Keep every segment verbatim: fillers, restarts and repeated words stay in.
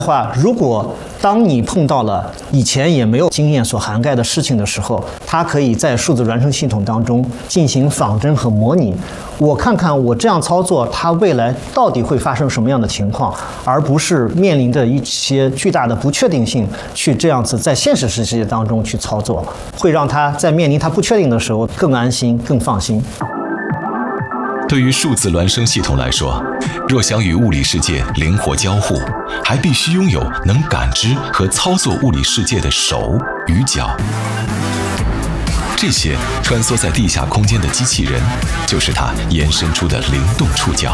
话，如果当你碰到了以前也没有经验所涵盖的事情的时候，它可以在数字孪生系统当中进行仿真和模拟。我看看我这样操作，它未来到底会发生什么样的情况，而不是面临着一些巨大的不确定性去这样子在现实世界当中去操作，会让它在面临它不确定的时候更安心、更放心。 对于数字孪生系统来说，若想与物理世界灵活交互，还必须拥有能感知和操作物理世界的手与脚。这些穿梭在地下空间的机器人，就是它延伸出的灵动触角。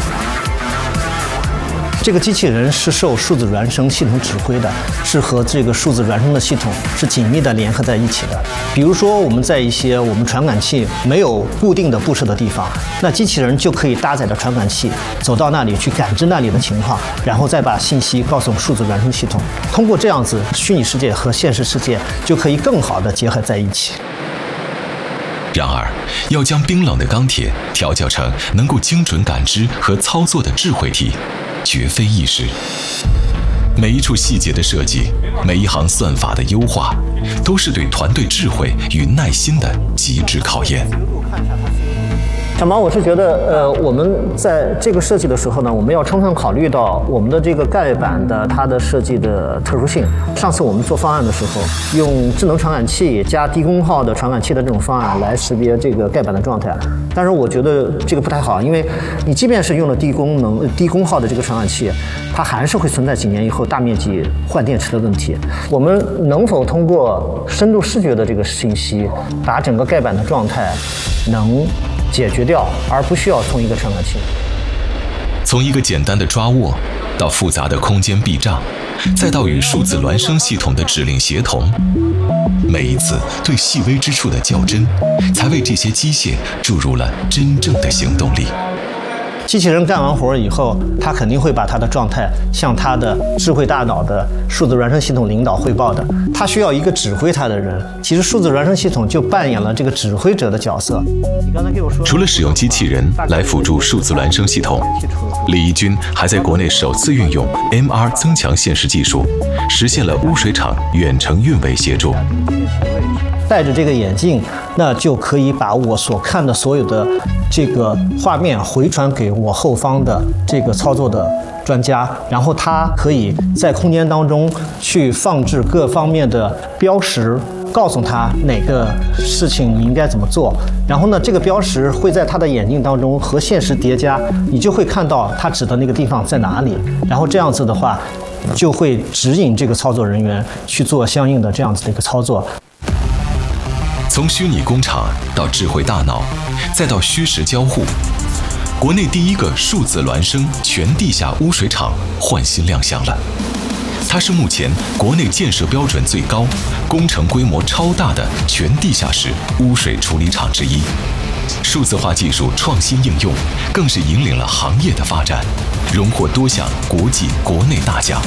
这个机器人是受数字孪生系统指挥的，是和这个数字孪生的系统是紧密的联合在一起的。比如说，我们在一些我们传感器没有固定的布设的地方，那机器人就可以搭载着传感器走到那里去感知那里的情况，然后再把信息告诉数字孪生系统。通过这样子，虚拟世界和现实世界就可以更好的结合在一起。 然而，要将冰冷的钢铁调教成能够精准感知和操作的智慧体，绝非易事。每一处细节的设计，每一行算法的优化，都是对团队智慧与耐心的极致考验。 小毛，我是觉得，呃，我们在这个设计的时候呢，我们要充分考虑到我们的这个盖板的它的设计的特殊性。上次我们做方案的时候，用智能传感器加低功耗的传感器的这种方案来识别这个盖板的状态，但是我觉得这个不太好，因为你即便是用了低功能、低功耗的这个传感器，它还是会存在几年以后大面积换电池的问题。我们能否通过深度视觉的这个信息，把整个盖板的状态能解决掉，而不需要从一个传感器。 从一个简单的抓握，到复杂的空间避障，再到与数字孪生系统的指令协同，每一次对细微之处的较真，才为这些机械注入了真正的行动力。 机器人干完活以后，它肯定会把它的状态向它的智慧大脑的数字孪生系统领导汇报的。它需要一个指挥它的人，其实数字孪生系统就扮演了这个指挥者的角色。你刚才给我说， 除了使用机器人来辅助数字孪生系统，李怡君还在国内首次运用 M R 增强现实技术，实现了污水厂远程运维协助。 戴着这个眼镜，那就可以把我所看的所有的这个画面回传给我后方的这个操作的专家，然后他可以在空间当中去放置各方面的标识，告诉他哪个事情你应该怎么做。然后呢，这个标识会在他的眼镜当中和现实叠加，你就会看到他指的那个地方在哪里。然后这样子的话，就会指引这个操作人员去做相应的这样子的一个操作。 从虚拟工厂到智慧大脑，再到虚实交互，国内第一个数字孪生全地下污水厂换新亮相了。它是目前国内建设标准最高、工程规模超大的全地下室污水处理厂之一。数字化技术创新应用，更是引领了行业的发展，荣获多项国际、国内大奖。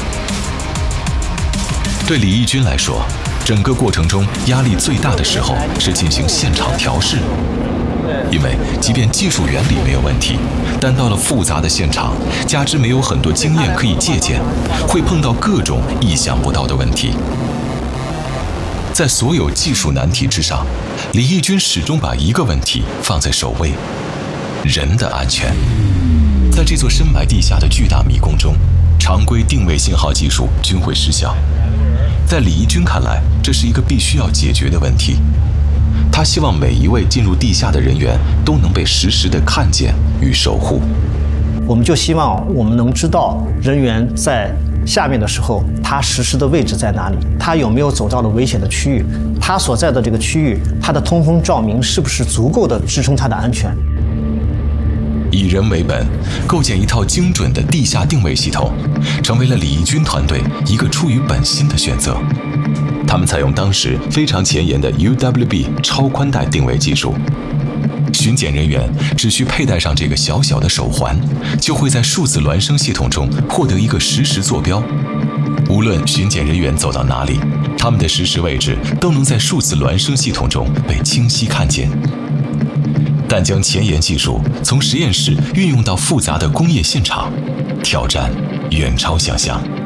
对李义军来说，整个过程中压力最大的时候是进行现场调试，因为即便技术原理没有问题，但到了复杂的现场，加之没有很多经验可以借鉴，会碰到各种意想不到的问题。在所有技术难题之上，李义军始终把一个问题放在首位：人的安全。在这座深埋地下的巨大迷宫中，常规定位信号技术均会失效。在李义军看来，这是一个必须要解决的问题。他希望每一位进入地下的人员都能被实时的看见与守护。 我们就希望我们能知道人员在下面的时候，他实时的位置在哪里，他有没有走到了危险的区域，他所在的这个区域，他的通风照明是不是足够的支撑他的安全。 以人为本，构建一套精准的地下定位系统，成为了李义军团队一个出于本心的选择。他们采用当时非常前沿的 U W B 超宽带定位技术，巡检人员只需佩戴上这个小小的手环，就会在数字孪生系统中获得一个实时坐标。无论巡检人员走到哪里，他们的实时位置都能在数字孪生系统中被清晰看见。但将前沿技术从实验室运用到复杂的工业现场，挑战远超想象。